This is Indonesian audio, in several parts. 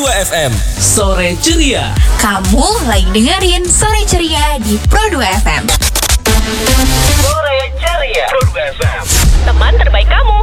FM Sore Ceria. Kamu lagi dengerin Sore Ceria di Pro 2 FM. Sore Ceria Pro 2 FM. Teman terbaik kamu.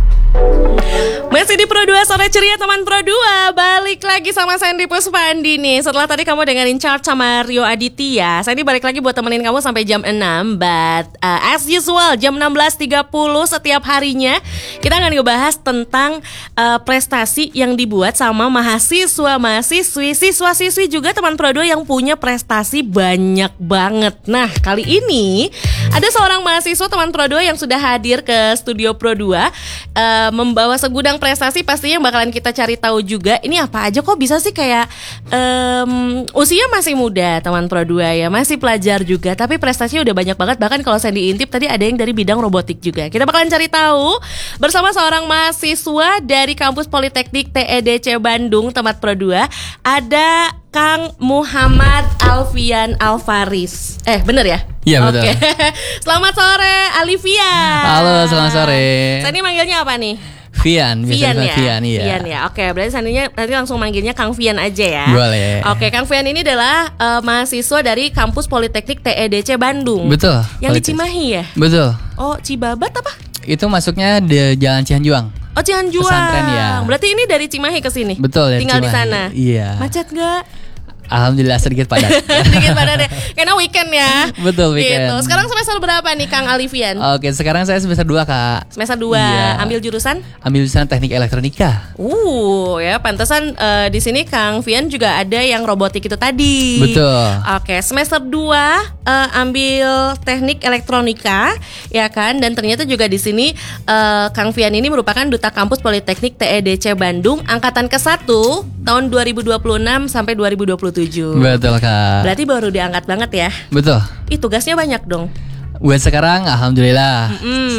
Masih di Pro 2 Sore Ceria teman Pro 2. Balik lagi sama Sandy Puspandi nih. Setelah tadi kamu dengerin chart sama Rio Aditya, Sandy balik lagi buat temenin kamu sampai jam 6. But as usual jam 16.30 setiap harinya kita akan ngebahas tentang prestasi yang dibuat sama mahasiswa-mahasiswi, siswa-siswi juga teman Pro 2 yang punya prestasi banyak banget. Nah, kali ini ada seorang mahasiswa teman Pro 2 yang sudah hadir ke studio Pro 2 membawa segudang prestasi pastinya yang bakalan kita cari tahu juga. Ini apa aja kok bisa sih kayak usia masih muda teman Pro 2 ya, masih pelajar juga tapi prestasinya udah banyak banget. Bahkan kalau saya diintip tadi ada yang dari bidang robotik juga. Kita bakalan cari tahu bersama seorang mahasiswa dari kampus Politeknik TEDC Bandung teman Pro 2. Ada Kang Muhammad Alfian Alvaris. Bener ya? Iya betul. Oke. Selamat sore Alfian. Halo, selamat sore. Saya ini manggilnya apa nih? Vian, biasa ya? Vian, iya. Vian ya. Oke, berarti seandainya nanti langsung manggilnya Kang Vian aja ya. Boleh. Oke, Kang Vian ini adalah mahasiswa dari kampus Politeknik TEDC Bandung. Betul. Yang di Cimahi ya? Betul. Oh, Cibabat apa? Itu masuknya di Jalan Cihanjuang. Oh, Cihanjuang. Pesantren ya. Berarti ini dari Cimahi ke sini. Betul, dari Tinggal Cimahi. di sana. Iya. Macet gak? Alhamdulillah sedikit padat. Sedikit padat ya. Karena weekend ya. Betul, weekend. Gitu. Sekarang semester berapa nih Kang Alfian? Oke, sekarang saya semester 2, Kak. Semester 2. Iya. Ambil jurusan? Ambil jurusan Teknik Elektronika. Ya pantesan di sini Kang Vian juga ada yang robotik itu tadi. Betul. Oke, semester 2 ambil Teknik Elektronika, ya kan? Dan ternyata juga di sini Kang Vian ini merupakan duta kampus Politeknik TEDC Bandung angkatan ke-1 tahun 2026 sampai 2027. Betul, Kak. Berarti baru diangkat banget ya. Betul. Tugasnya banyak dong. Buat sekarang alhamdulillah.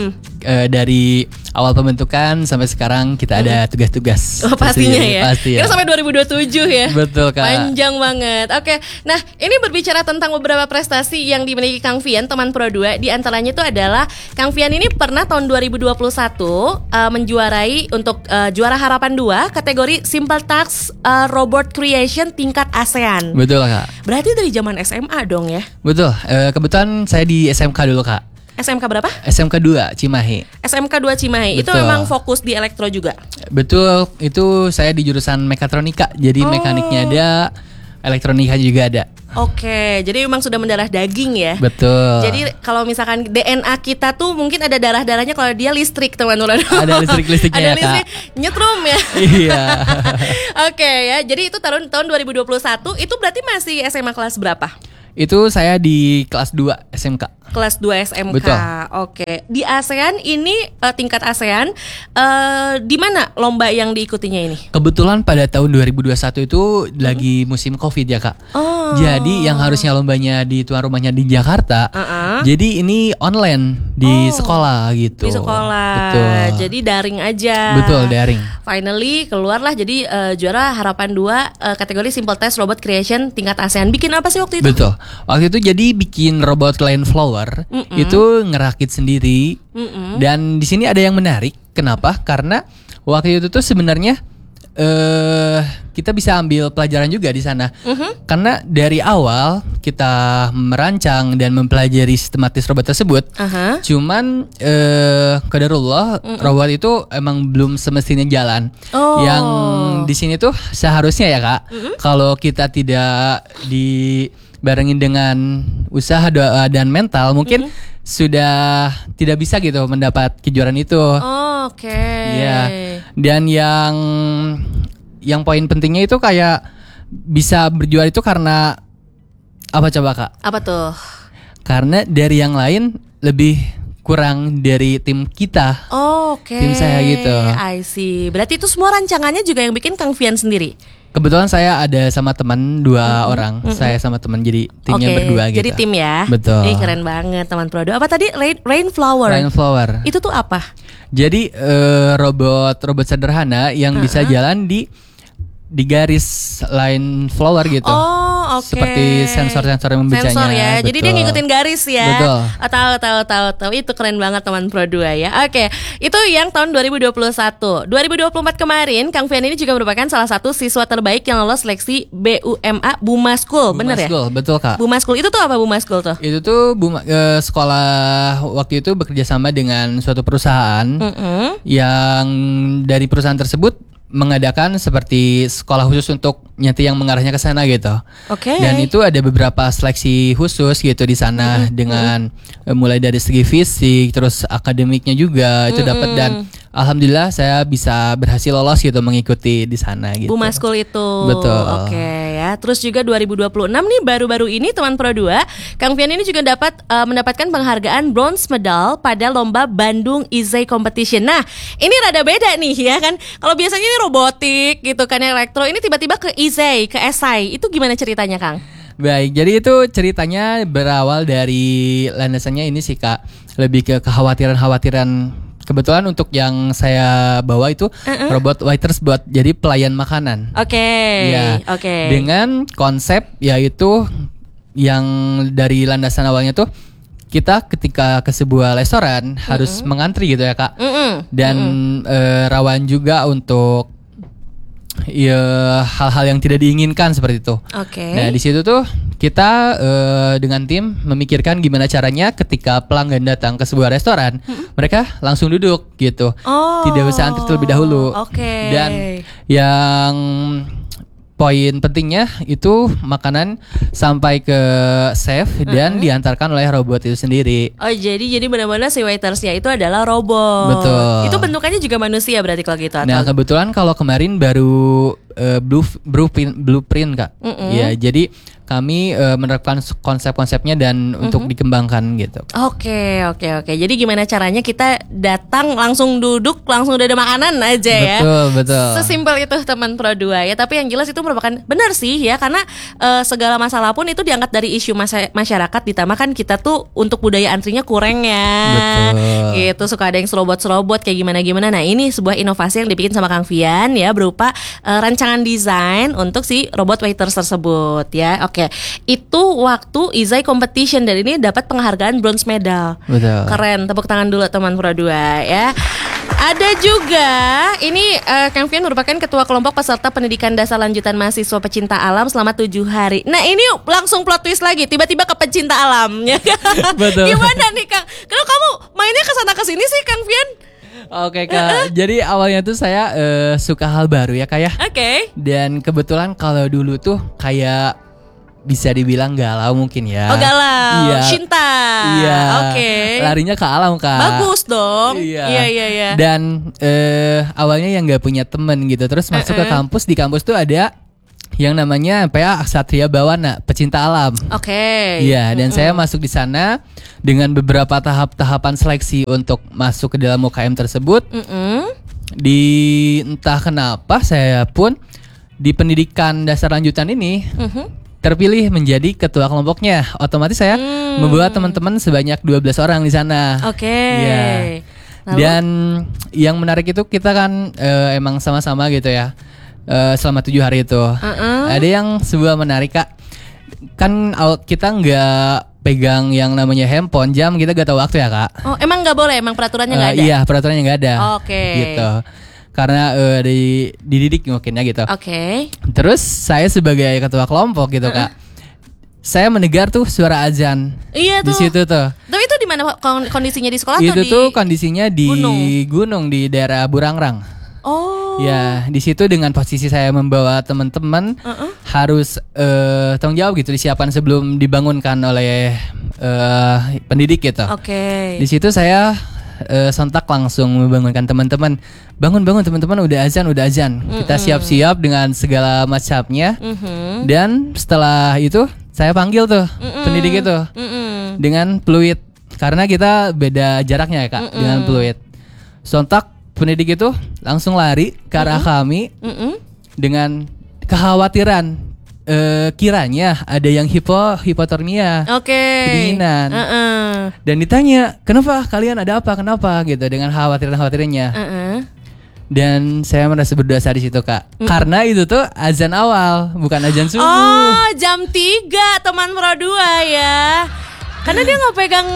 Dari awal pembentukan sampai sekarang kita ada tugas-tugas. Oh, pastinya ya. Pasti ya. Kita sampai 2027 ya. Betul, Kak. Panjang banget. Oke. Nah, ini berbicara tentang beberapa prestasi yang dimiliki Kang Vian teman Pro 2. Di antaranya itu adalah Kang Vian ini pernah tahun 2021 menjuarai untuk juara harapan 2 kategori Simple Task Robot Creation tingkat ASEAN. Betul, Kak. Berarti dari zaman SMA dong ya. Betul. Kebetulan saya di SMK dulu, Kak. SMK berapa? SMK 2 Cimahi. SMK 2 Cimahi. Itu Betul. memang fokus di elektro juga. Betul, itu saya di jurusan mekatronika. Jadi mekaniknya ada, elektronika juga ada. Oke, jadi memang sudah mendarah daging ya. Betul. Jadi kalau misalkan DNA kita tuh mungkin ada darah-darahnya, kalau dia listrik teman-teman. Ada listrik-listriknya ada ya, listrik, Kak. nyetrum ya. Iya. Oke ya, jadi itu tahun 2021 itu berarti masih SMA kelas berapa? Itu saya di kelas 2 SMK. Kelas 2 SMK. Betul. Oke. Di ASEAN ini tingkat ASEAN di mana lomba yang diikutinya ini? Kebetulan pada tahun 2021 itu lagi musim Covid ya, Kak. Oh. Jadi yang harusnya lombanya di tuan rumahnya di Jakarta. Jadi ini online di sekolah gitu. Di sekolah. Betul. Jadi daring aja. Betul, daring. Finally keluarlah jadi juara harapan 2 kategori Simple Task Robot Creation tingkat ASEAN. Bikin apa sih waktu itu? Betul. Waktu itu jadi bikin robot line flower. Itu ngerakit sendiri. Dan di sini ada yang menarik. Kenapa? Karena waktu itu tuh sebenarnya kita bisa ambil pelajaran juga di sana. Karena dari awal kita merancang dan mempelajari sistematis robot tersebut. Cuman qadarullah robot itu emang belum semestinya jalan. Yang di sini tuh seharusnya ya, Kak, kalau kita tidak dibarengin dengan usaha dan mental mungkin sudah tidak bisa gitu mendapat kejuaraan itu. Oke. Iya. Dan yang poin pentingnya itu kayak bisa berjuara itu karena apa coba, Kak? Apa tuh? Karena dari yang lain lebih kurang dari tim kita. Oke. Tim saya gitu. I see. Berarti itu semua rancangannya juga yang bikin Kang Vian sendiri? Kebetulan saya ada sama teman 2 orang. Saya sama teman jadi timnya berdua gitu. Jadi tim ya. Betul. Keren banget teman Pro 2. Apa tadi? Rainflower. Rainflower. Itu tuh apa? Jadi robot sederhana yang bisa jalan di di garis line flower gitu. Oh, oke. Seperti sensor-sensor yang membacanya. Sensor ya. Jadi dia betul. ngikutin garis ya. Betul. Oh, tahu. Itu keren banget teman Pro 2 ya. Oke. Itu yang tahun 2021. 2024 kemarin Kang Fian ini juga merupakan salah satu siswa terbaik yang lolos seleksi BUMA Buma School, bener ya? School, betul Kak. Buma School itu tuh apa Buma School tuh? Itu tuh sekolah waktu itu bekerja sama dengan suatu perusahaan yang dari perusahaan tersebut mengadakan seperti sekolah khusus untuk nyati yang mengarahnya ke sana gitu. Oke. Dan itu ada beberapa seleksi khusus gitu di sana dengan mulai dari segi fisik terus akademiknya juga itu dapat dan alhamdulillah saya bisa berhasil lolos gitu mengikuti di sana gitu. Buma School itu. Betul. Oke ya. Terus juga 2026 nih baru-baru ini teman Pro 2, Kang Fian ini juga mendapatkan penghargaan bronze medal pada lomba Bandung Izai Competition. Nah, ini rada beda nih ya kan. Kalau biasanya ini robotik gitu kan elektro, ini tiba-tiba ke Izai, ke esai. Itu gimana ceritanya, Kang? Baik, jadi itu ceritanya berawal dari landasannya ini sih Kak, lebih ke kekhawatiran. Kebetulan untuk yang saya bawa itu robot waiters buat jadi pelayan makanan. Oke. Ya, Oke. dengan konsep yaitu yang dari landasan awalnya tuh kita ketika ke sebuah restoran harus mengantri gitu ya Kak. Dan rawan juga untuk ya hal-hal yang tidak diinginkan seperti itu. Oke. Nah di situ tuh kita dengan tim memikirkan gimana caranya ketika pelanggan datang ke sebuah restoran, mereka langsung duduk gitu, tidak usah antri terlebih dahulu. Oke. Dan yang poin pentingnya itu makanan sampai ke chef dan diantarkan oleh robot itu sendiri. Oh jadi benar-benar si waitersnya itu adalah robot. Betul. Itu bentukannya juga manusia berarti kalau gitu atau? Nah kebetulan kalau kemarin baru blueprint Kak. Ya jadi kami menerapkan konsep-konsepnya dan untuk dikembangkan gitu. Oke. Jadi gimana caranya kita datang langsung duduk langsung udah ada makanan aja ya. Betul. Sesimpel itu teman Pro 2 ya. Tapi yang jelas itu merupakan benar sih ya karena segala masalah pun itu diangkat dari isu masyarakat, ditambah kan kita tuh untuk budaya antrinya kurang ya. Betul. Gitu suka ada yang serobot kayak gimana. Nah ini sebuah inovasi yang dibikin sama Kang Fian ya berupa rancangan desain untuk si robot waiters tersebut ya. Oke, itu waktu Izai Competition dan ini dapat penghargaan bronze medal. Betul. Keren, tepuk tangan dulu teman Pro 2 ya. Ada juga ini Kang Fian merupakan ketua kelompok peserta pendidikan dasar lanjutan mahasiswa pecinta alam selama 7 hari. Nah ini langsung plot twist lagi, tiba-tiba ke pecinta alam ya. Betul. Gimana nih Kang? Kalau kamu mainnya kesana kesini sih Kang Fian? Oke Kak, jadi awalnya tuh saya suka hal baru ya Kak ya. Oke. Dan kebetulan kalau dulu tuh kayak bisa dibilang galau mungkin ya. Oh galau, Iya. Shinta. Iya. Oke. Larinya ke alam Kak. Bagus dong. Iya. Dan awalnya yang nggak punya temen gitu, terus masuk ke kampus, di kampus tuh ada yang namanya PA Ksatria Bawana, pecinta alam. Oke. Iya, dan saya masuk di sana dengan beberapa tahapan seleksi untuk masuk ke dalam UKM tersebut. Di entah kenapa saya pun di pendidikan dasar lanjutan ini terpilih menjadi ketua kelompoknya. Otomatis saya membawa teman-teman sebanyak 12 orang di sana. Oke. Iya. Lalu? Dan yang menarik itu kita kan emang sama-sama gitu ya. Selama 7 hari itu. Ada yang sebuah menarik Kak. Kan kita nggak pegang yang namanya handphone, jam kita gak tahu waktu ya Kak. Oh emang nggak boleh, emang peraturannya nggak ada? Iya peraturannya nggak ada. Oke. Gitu. Karena dididik mungkin ya gitu. Oke. Terus saya sebagai ketua kelompok gitu Kak, saya mendengar tuh suara azan. Iya Di tuh. situ tuh. Tapi itu di mana kondisinya di sekolah Itu atau di tuh kondisinya di gunung? gunung di daerah Burangrang. Oh. Ya, di situ dengan posisi saya membawa teman-teman harus tanggung jawab gitu disiapkan sebelum dibangunkan oleh pendidik gitu. Oke. Di situ saya sontak langsung membangunkan teman-teman. Bangun teman-teman, udah azan. Kita siap-siap dengan segala macamnya. Dan setelah itu saya panggil tuh pendidik itu dengan peluit karena kita beda jaraknya ya Kak dengan peluit. Sontak pendidik itu langsung lari ke arah kami dengan kekhawatiran kiranya ada yang hipotermia, kedinginan. Dan ditanya, kenapa kalian ada apa, kenapa gitu dengan khawatirannya. Dan saya merasa berdosa di situ Kak. Karena itu tuh azan awal, bukan azan subuh. Oh, jam 3 teman Pro 2 ya. Karena dia nggak pegang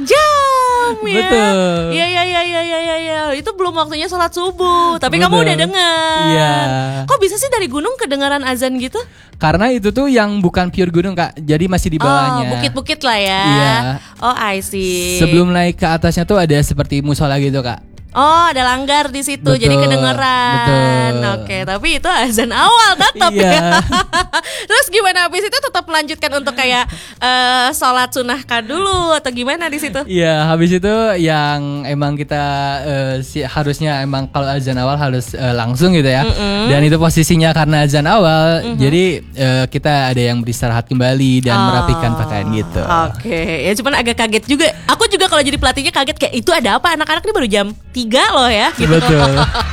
jam ya. Betul. Iya. Itu belum waktunya sholat subuh. Tapi kamu Betul. udah dengar. Iya. Kok bisa sih dari gunung kedengaran azan gitu? Karena itu tuh yang bukan pure gunung Kak. Jadi masih di bawahnya. Oh, bukit-bukit lah ya. Iya. Oh, I see. Sebelum naik ke atasnya tuh ada seperti musola gitu Kak. Oh, ada langgar di situ, Betul, jadi kedengeran. betul. Oke, tapi itu azan awal tetap Iya. ya. Terus gimana habis itu tetap melanjutkan untuk kayak sholat sunnahkah dulu atau gimana di situ? Iya, habis itu yang emang kita harusnya emang kalau azan awal harus langsung gitu ya. Dan itu posisinya karena azan awal, jadi kita ada yang beristirahat kembali dan merapikan pakaian gitu. Oke, ya cuman agak kaget juga. Aku juga kalau jadi pelatihnya kaget kayak itu ada apa? Anak-anak ini baru jam 3 loh ya. Gitu. Betul.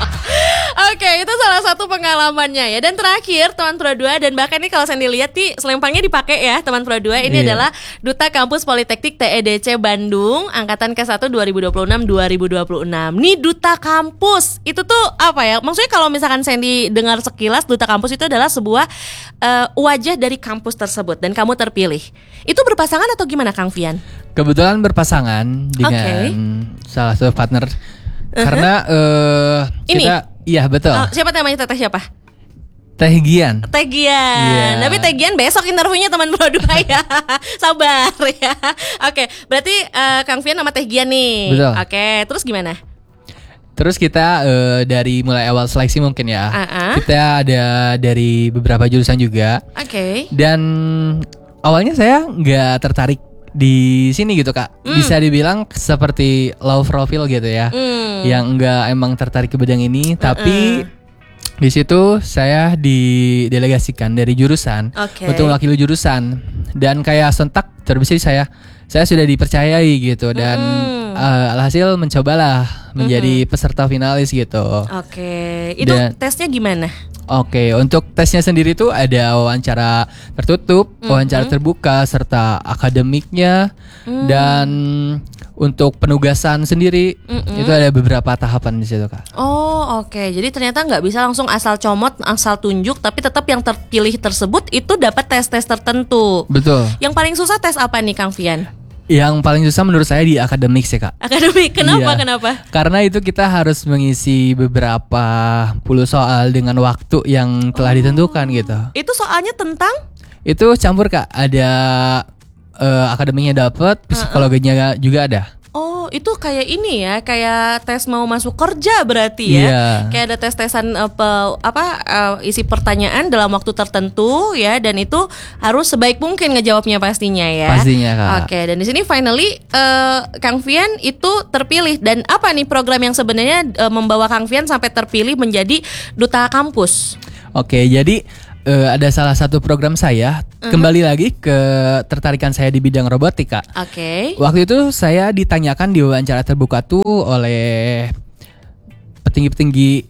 Oke, itu salah satu pengalamannya ya. Dan terakhir teman Pro 2 dan bahkan nih kalau saya lihat nih selempangnya dipakai ya teman Pro 2. Ini adalah Duta Kampus Politeknik TEDC Bandung angkatan ke-1 2026-2026. Nih Duta Kampus. Itu tuh apa ya? Maksudnya kalau misalkan Sandy dengar sekilas Duta Kampus itu adalah sebuah wajah dari kampus tersebut dan kamu terpilih. Itu berpasangan atau gimana Kang Fian? Kebetulan berpasangan dengan salah satu partner. Karena Ini? kita iya betul. Oh, siapa namanya teteh siapa? Teh Gian. Tegian. Iya. Tapi Tegian besok interviewnya teman Pro 2 ya. Sabar ya. Oke, berarti Kang Fian sama Tegian nih. Betul. Oke, terus gimana? Terus kita dari mulai awal seleksi mungkin ya. Kita ada dari beberapa jurusan juga. Oke. Dan awalnya saya nggak tertarik di sini gitu Kak. Bisa dibilang seperti low profile gitu ya. Yang nggak emang tertarik ke bidang ini, tapi di situ saya didelegasikan dari jurusan untuk mewakili jurusan dan kayak sontak terbesi saya sudah dipercayai gitu dan alhasil mencobalah menjadi peserta finalis gitu. Oke. Itu tesnya gimana? Oke, untuk tesnya sendiri tuh ada wawancara tertutup, wawancara terbuka, serta akademiknya. Dan untuk penugasan sendiri itu ada beberapa tahapan di situ Kak. Oh oke, jadi ternyata nggak bisa langsung asal comot, asal tunjuk, tapi tetap yang terpilih tersebut itu dapat tes-tes tertentu. Betul. Yang paling susah tes apa nih Kang Fian? Yang paling susah menurut saya di akademik sih Kak. Akademik, kenapa? Iya. Kenapa? Karena itu kita harus mengisi beberapa puluh soal dengan waktu yang telah ditentukan gitu. Itu soalnya tentang? Itu campur Kak, ada akademiknya dapat, psikologinya juga ada. Oh, itu kayak ini ya, kayak tes mau masuk kerja berarti ya. Iya. Kayak ada tes-tesan isi pertanyaan dalam waktu tertentu ya, dan itu harus sebaik mungkin ngejawabnya pastinya ya. Pastinya Kak. Oke, dan di sini finally Kang Fian itu terpilih, dan apa nih program yang sebenarnya membawa Kang Fian sampai terpilih menjadi duta kampus? Oke, jadi ada salah satu program saya kembali lagi ke tertarikan saya di bidang robotika. Oke. Waktu itu saya ditanyakan di wawancara terbuka tuh oleh petinggi-petinggi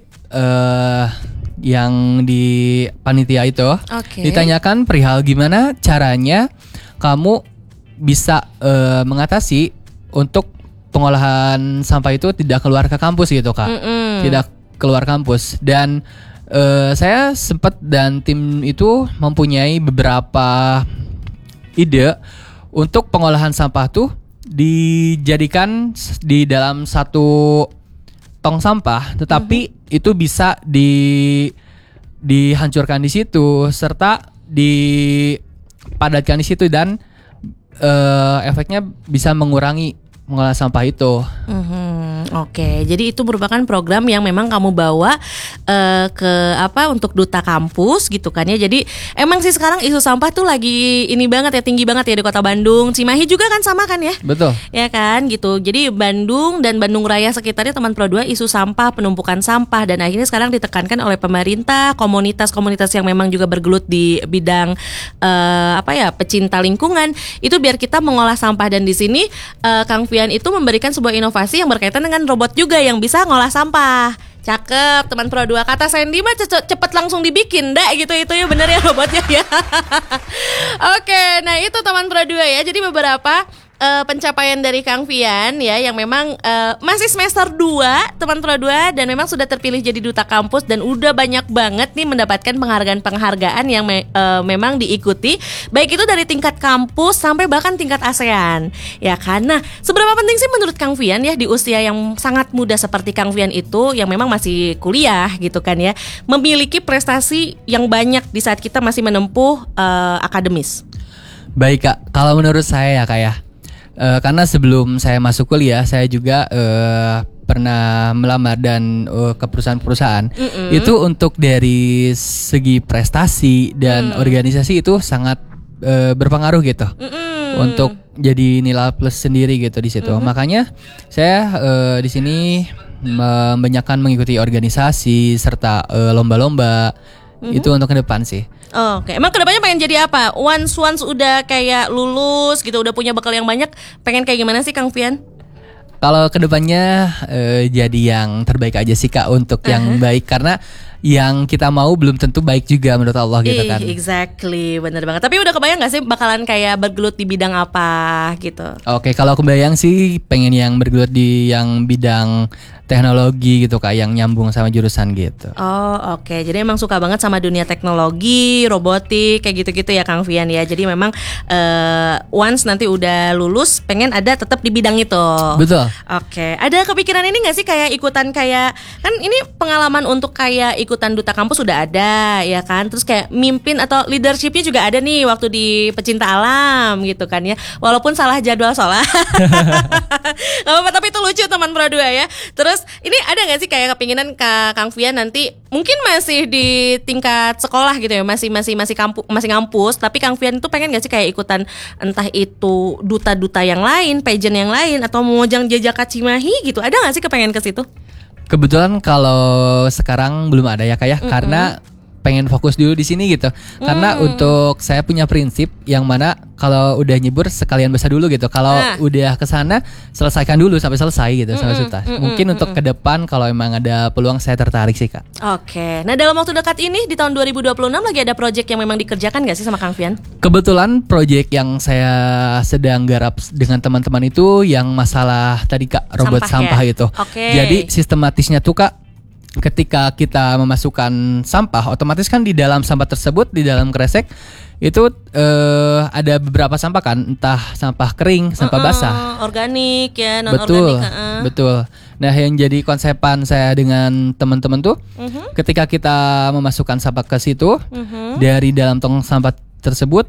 yang di panitia itu. Oke. Ditanyakan perihal gimana caranya kamu bisa mengatasi untuk pengolahan sampah itu tidak keluar ke kampus gitu Kak. Tidak keluar kampus. Dan saya sempat dan tim itu mempunyai beberapa ide untuk pengolahan sampah tuh dijadikan di dalam satu tong sampah, tetapi itu bisa dihancurkan di situ serta dipadatkan di situ dan efeknya bisa mengurangi mengolah sampah itu. Oke, jadi itu merupakan program yang memang kamu bawa untuk duta kampus gitu kan ya. Jadi emang sih sekarang isu sampah tuh lagi ini banget ya, tinggi banget ya di Kota Bandung. Cimahi juga kan sama kan ya? Betul. Ya kan gitu. Jadi Bandung dan Bandung Raya sekitarnya teman Pro 2 isu sampah, penumpukan sampah, dan akhirnya sekarang ditekankan oleh pemerintah, komunitas-komunitas yang memang juga bergelut di bidang pecinta lingkungan itu biar kita mengolah sampah. Dan di sini Kang Fian itu memberikan sebuah inovasi yang berkaitan dengan robot juga yang bisa ngolah sampah. Cakep teman Pro 2. Kata Sandy mah cepet langsung dibikin dah gitu, itu ya bener ya robotnya ya. Oke, nah itu teman Pro 2 ya. Jadi beberapa pencapaian dari Kang Fian ya, yang memang masih semester 2 teman Pro 2, dan memang sudah terpilih jadi duta kampus, dan udah banyak banget nih mendapatkan penghargaan-penghargaan yang memang diikuti, baik itu dari tingkat kampus sampai bahkan tingkat ASEAN. Ya karena seberapa penting sih menurut Kang Fian ya di usia yang sangat muda seperti Kang Fian itu, yang memang masih kuliah gitu kan ya, memiliki prestasi yang banyak di saat kita masih menempuh akademis? Baik Kak, kalau menurut saya ya Kak ya, karena sebelum saya masuk kuliah saya juga pernah melamar dan ke perusahaan-perusahaan. Itu untuk dari segi prestasi dan organisasi itu sangat berpengaruh gitu. Untuk jadi nilai plus sendiri gitu di situ. Makanya saya di sini membanyakan mengikuti organisasi serta lomba-lomba. Itu untuk ke depan sih. Oke, emang kedepannya pengen jadi apa? Once udah kayak lulus gitu, udah punya bekal yang banyak, pengen kayak gimana sih Kang Fian? Kalau kedepannya jadi yang terbaik aja sih Kak, untuk yang baik, karena yang kita mau belum tentu baik juga menurut Allah gitu kan. Exactly, bener banget. Tapi udah kebayang gak sih bakalan kayak bergelut di bidang apa gitu? Oke, kalau kebayang sih pengen yang bergelut di yang bidang teknologi gitu Kak, yang nyambung sama jurusan gitu. Oh oke, jadi emang suka banget sama dunia teknologi, robotik, kayak gitu-gitu ya Kang Fian ya. Jadi memang once nanti udah lulus pengen ada tetap di bidang itu. Betul. Oke, ada kepikiran ini gak sih kayak ikutan, kayak kan ini pengalaman untuk kayak ikutan duta kampus sudah ada ya kan, terus kayak mimpin atau leadershipnya juga ada nih waktu di Pecinta Alam gitu kan ya, walaupun salah jadwal sholat. Gak apa-apa, tapi itu lucu teman Pro 2 ya. Terus ini ada gak sih kayak kepinginan Kang Fian nanti mungkin masih di tingkat sekolah gitu ya, masih ngampus, tapi Kang Fian itu pengen gak sih kayak ikutan entah itu duta-duta yang lain, pageant yang lain, atau mojang jajaka Cimahi gitu, ada gak sih kepengen ke situ? Kebetulan kalau sekarang belum ada ya Kak ya, karena pengen fokus dulu di sini gitu. Karena untuk saya punya prinsip yang mana kalau udah nyebur sekalian basah dulu gitu. Kalau udah kesana selesaikan dulu sampai selesai gitu, sampai tuntas. Mungkin untuk ke depan kalau emang ada peluang saya tertarik sih Kak. Oke. Nah dalam waktu dekat ini di tahun 2026 lagi ada project yang memang dikerjakan gak sih sama Kang Fian? Kebetulan project yang saya sedang garap dengan teman-teman itu yang masalah tadi Kak, robot sampah ya? itu. Jadi sistematisnya tuh Kak, ketika kita memasukkan sampah, otomatis kan di dalam sampah tersebut, di dalam kresek itu ada beberapa sampah kan, entah sampah kering, sampah basah, organik ya, non organik. Betul. Nah, yang jadi konsepan saya dengan teman-teman tuh, ketika kita memasukkan sampah ke situ, dari dalam tong sampah tersebut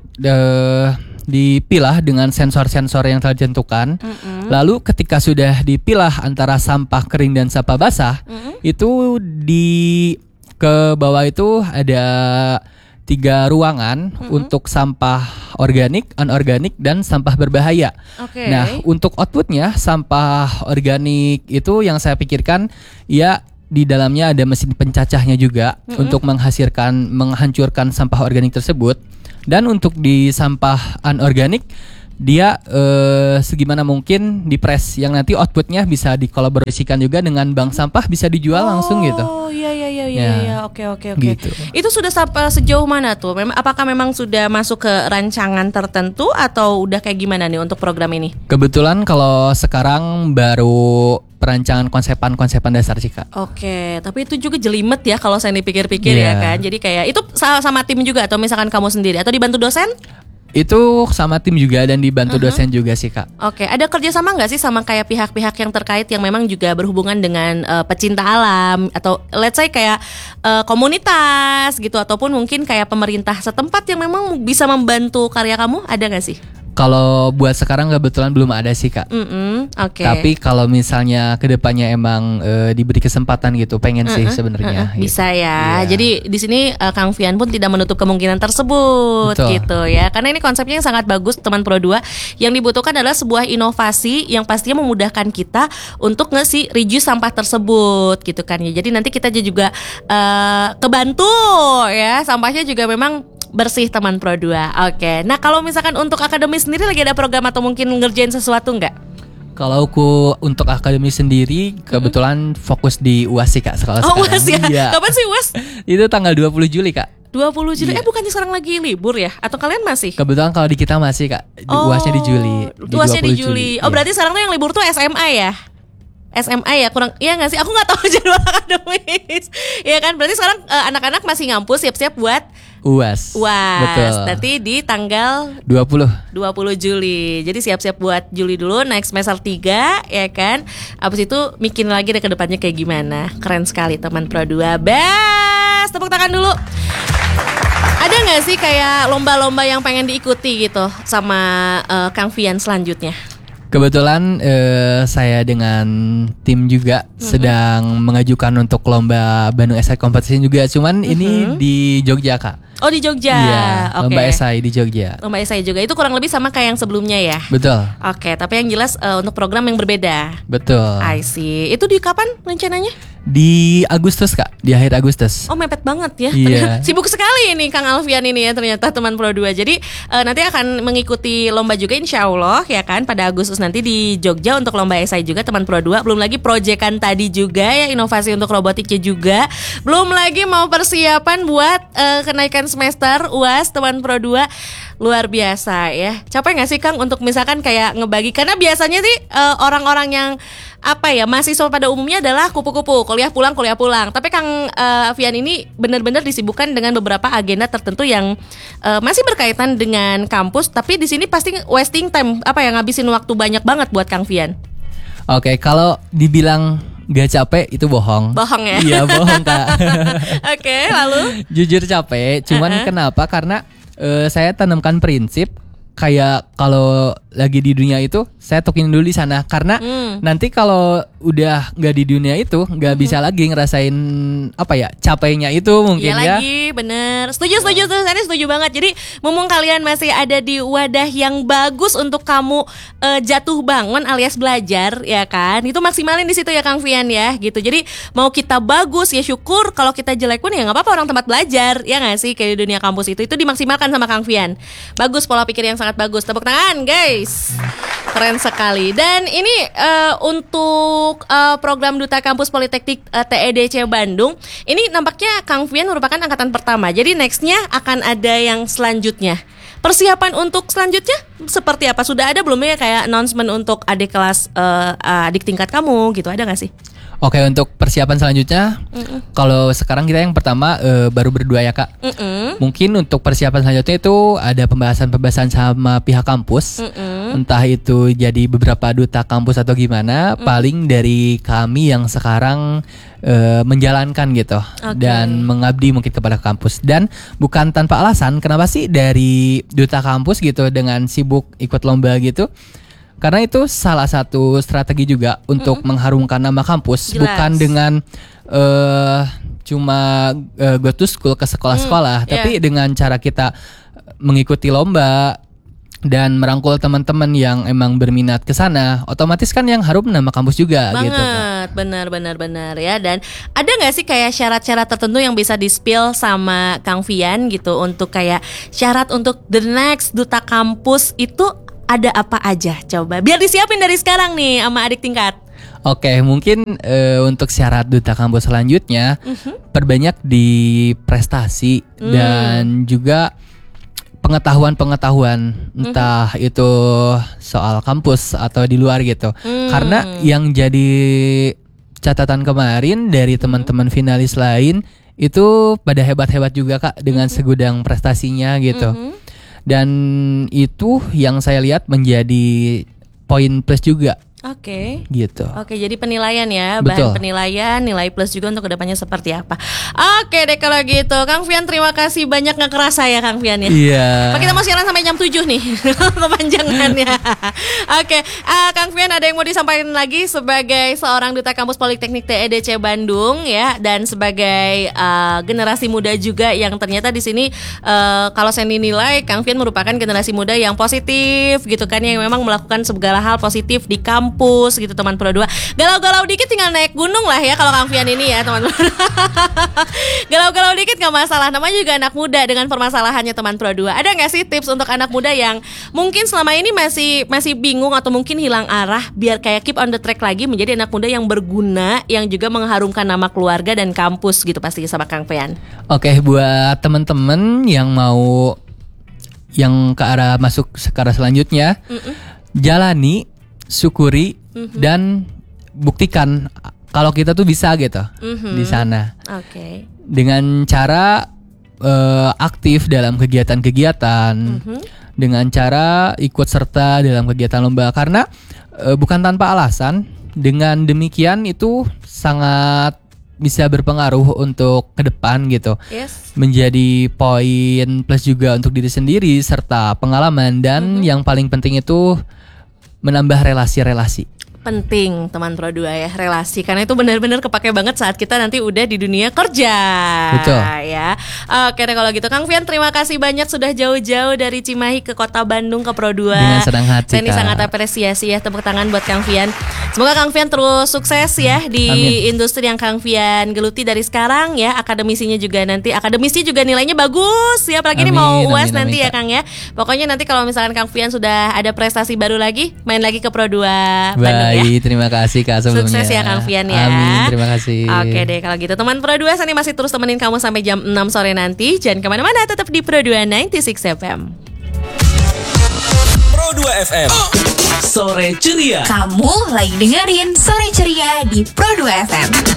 dipilah dengan sensor-sensor yang telah ditentukan. Lalu ketika sudah dipilah antara sampah kering dan sampah basah, itu di ke bawah itu ada 3 ruangan untuk sampah organik, anorganik, dan sampah berbahaya. Nah, untuk outputnya sampah organik itu yang saya pikirkan ya di dalamnya ada mesin pencacahnya juga untuk menghancurkan sampah organik tersebut. Dan untuk di sampah anorganik dia segimana mungkin dipres, yang nanti outputnya bisa dikolaborasikan juga dengan bank sampah, bisa dijual langsung gitu. Oh iya, oke. Gitu. Itu sudah sampai sejauh mana tuh? Apakah memang sudah masuk ke rancangan tertentu atau udah kayak gimana nih untuk program ini? Kebetulan kalau sekarang baru perancangan konsepan dasar sih Kak. Oke, tapi itu juga jelimet ya kalau saya dipikir-pikir ya kan. Jadi kayak itu sama tim juga atau misalkan kamu sendiri atau dibantu dosen? Itu sama tim juga dan dibantu dosen juga sih Kak. Oke, ada kerjasama nggak sih sama kayak pihak-pihak yang terkait yang memang juga berhubungan dengan pecinta alam atau let's say kayak komunitas gitu, ataupun mungkin kayak pemerintah setempat yang memang bisa membantu karya kamu, ada nggak sih? Kalau buat sekarang kebetulan belum ada sih Kak. Oke. Tapi kalau misalnya kedepannya emang diberi kesempatan gitu, pengen sih sebenarnya. Bisa gitu. ya. Jadi di sini Kang Fian pun tidak menutup kemungkinan tersebut. Betul. Gitu ya. Karena ini konsepnya yang sangat bagus teman Pro 2. Yang dibutuhkan adalah sebuah inovasi yang pastinya memudahkan kita untuk ngasih reduce sampah tersebut gitu kan ya. Jadi nanti kita juga kebantu ya, sampahnya juga memang bersih teman Pro 2. Oke. Nah, kalau misalkan untuk akademi sendiri lagi ada program atau mungkin ngerjain sesuatu nggak? Kalau untuk akademi sendiri kebetulan fokus di UAS sih Kak sekarang. UAS ya? Iya. Kapan sih UAS? Itu tanggal 20 Juli Kak. 20 Juli. Iya. Bukannya sekarang lagi libur ya? Atau kalian masih? Kebetulan kalau di kita masih Kak, UASnya di Juli. UASnya di 20 Juli. Oh, Iya. berarti sekarang tuh yang libur tuh SMA ya? SMA ya, kurang iya nggak sih? Aku nggak tahu jadwal akademis. Ya kan, berarti sekarang anak-anak masih ngampus siap-siap buat UAS. UAS. Betul. Nanti di tanggal 20. 20 Juli. Jadi siap-siap buat Juli dulu, naik semester 3 ya kan. Abis itu mikirin lagi deh ke depannya kayak gimana. Keren sekali teman Pro 2. Best. Tepuk tangan dulu. Ada nggak sih kayak lomba-lomba yang pengen diikuti gitu sama Kang Fian selanjutnya? Kebetulan saya dengan tim juga sedang mengajukan untuk lomba Bandung Esai Competition juga. Cuman ini di Jogja Kak. Oh, di Jogja. Iya, Oke. lomba esai di Jogja. Lomba esai juga. Itu kurang lebih sama kayak yang sebelumnya ya? Betul. Oke, tapi yang jelas untuk program yang berbeda. Betul. I see. Itu di kapan rencananya? Di Agustus Kak, di akhir Agustus. Oh, mepet banget ya. Iya. Ternyata sibuk sekali ini Kang Alfian ini ya ternyata teman Pro 2. Jadi nanti akan mengikuti lomba juga insya Allah ya kan pada Agustus nanti di Jogja untuk lomba esai juga teman Pro 2. Belum lagi proyekan tadi juga ya, inovasi untuk robotiknya juga. Belum lagi mau persiapan buat kenaikan semester UAS teman Pro 2. Luar biasa ya. Capek gak sih Kang untuk misalkan kayak ngebagi? Karena biasanya sih orang-orang yang apa ya, mahasiswa pada umumnya adalah kupu-kupu, kuliah pulang. Tapi Kang Fian ini benar-benar disibukkan dengan beberapa agenda tertentu yang masih berkaitan dengan kampus. Tapi di sini pasti wasting time, apa ya, ngabisin waktu banyak banget buat Kang Fian. Oke, kalau dibilang gak capek itu bohong. Bohong ya? Iya, bohong Kak. Oke, lalu? Jujur capek, cuman kenapa? Karena saya tanamkan prinsip kayak kalau lagi di dunia itu saya tukin dulu di sana, karena nanti kalau udah nggak di dunia itu nggak bisa lagi ngerasain apa ya, capeknya itu mungkin Iya ya. lagi, bener. Setuju tuh, saya setuju banget. Jadi mumpung kalian masih ada di wadah yang bagus untuk kamu jatuh bangun alias belajar ya kan, itu maksimalin di situ ya Kang Fian ya gitu. Jadi mau kita bagus ya syukur, kalau kita jelek pun ya nggak apa-apa, orang tempat belajar ya nggak sih, kayak di dunia kampus itu dimaksimalkan sama Kang Fian. Bagus, pola pikir yang sangat bagus. Tepuk tangan guys. Keren sekali. Dan ini untuk program Duta Kampus Politeknik TEDC Bandung, ini nampaknya Kang Fian merupakan angkatan pertama. Jadi nextnya akan ada yang selanjutnya. Persiapan untuk selanjutnya seperti apa? Sudah ada belum ya kayak announcement untuk adik kelas, adik tingkat kamu gitu, ada gak sih? Oke, untuk persiapan selanjutnya, kalau sekarang kita yang pertama baru berdua ya Kak. Mungkin untuk persiapan selanjutnya itu ada pembahasan sama pihak kampus. Entah itu jadi beberapa duta kampus atau gimana. Paling dari kami yang sekarang menjalankan gitu, dan mengabdi mungkin kepada kampus. Dan bukan tanpa alasan kenapa sih dari duta kampus gitu dengan sibuk ikut lomba gitu. Karena itu salah satu strategi juga untuk mengharumkan nama kampus. Jelas. Bukan dengan cuma go to school ke sekolah-sekolah, tapi dengan cara kita mengikuti lomba dan merangkul teman-teman yang emang berminat ke sana, otomatis kan yang harum nama kampus juga gitu. Banget, benar ya. Dan ada nggak sih kayak syarat-syarat tertentu yang bisa di-spill sama Kang Fian gitu untuk kayak syarat untuk the next duta kampus itu ada apa aja? Coba biar disiapin dari sekarang nih sama adik tingkat. Oke, mungkin untuk syarat duta kampus selanjutnya perbanyak di prestasi dan juga pengetahuan entah itu soal kampus atau di luar gitu. Karena yang jadi catatan kemarin dari teman-teman finalis lain itu pada hebat-hebat juga Kak dengan segudang prestasinya gitu. Dan itu yang saya lihat menjadi poin plus juga. Oke. Gitu. Oke, jadi penilaian ya, bahan Betul. penilaian, nilai plus juga untuk kedepannya seperti apa. Oke deh kalau gitu, Kang Fian terima kasih banyak, nggak kerasa ya Kang Fian ya. Iya. Pak, kita mau siaran sampai jam 7 nih kepanjangannya. Oke, Kang Fian ada yang mau disampaikan lagi sebagai seorang duta kampus Politeknik TEDC Bandung ya, dan sebagai generasi muda juga yang ternyata di sini kalau saya dinilai Kang Fian merupakan generasi muda yang positif gitu kan, yang memang melakukan segala hal positif di kampus kampus gitu teman Pro 2. Galau-galau dikit tinggal naik gunung lah ya kalau Kang Fian ini ya teman Pro 2. Galau-galau dikit gak masalah, namanya juga anak muda dengan permasalahannya teman Pro 2. Ada gak sih tips untuk anak muda yang mungkin selama ini masih bingung atau mungkin hilang arah biar kayak keep on the track lagi menjadi anak muda yang berguna, yang juga mengharumkan nama keluarga dan kampus gitu pastinya sama Kang Fian. Oke, buat teman-teman yang mau yang ke arah masuk ke arah selanjutnya, jalani, syukuri, dan buktikan kalau kita tuh bisa gitu di sana. Oke. Dengan cara aktif dalam kegiatan-kegiatan, dengan cara ikut serta dalam kegiatan lomba, karena bukan tanpa alasan. Dengan demikian itu sangat bisa berpengaruh untuk ke depan gitu. Yes. Menjadi poin plus juga untuk diri sendiri serta pengalaman, dan yang paling penting itu menambah relasi-relasi. Penting teman Pro 2 ya, relasi, karena itu benar-benar kepake banget saat kita nanti udah di dunia kerja. Betul. Ya. Oke deh kalau gitu Kang Fian, terima kasih banyak sudah jauh-jauh dari Cimahi ke Kota Bandung ke Pro 2. Dengan senang hati, Saya ini Kak. sangat apresiasi ya, tepuk tangan buat Kang Fian. Semoga Kang Fian terus sukses ya di Amin. industri yang Kang Fian geluti dari sekarang ya. Akademisinya juga nanti, akademisi juga nilainya bagus ya, apalagi ini mau Amin, UAS amin, nanti amin, ya Kang ya. Pokoknya nanti kalau misalkan Kang Fian sudah ada prestasi baru lagi, main lagi ke Pro 2 Bandung ya. Baik, terima kasih Kak sebelumnya. Sukses ya Kang Fian ya. Amin, terima kasih. Oke deh kalau gitu teman Pro 2, saya masih terus temenin kamu sampai jam 6 sore nanti. Jangan kemana-mana, tetap di Pro 2 96 FM. Pro 2 FM. Sore ceria. Kamu lagi dengerin Sore Ceria di Pro 2 FM.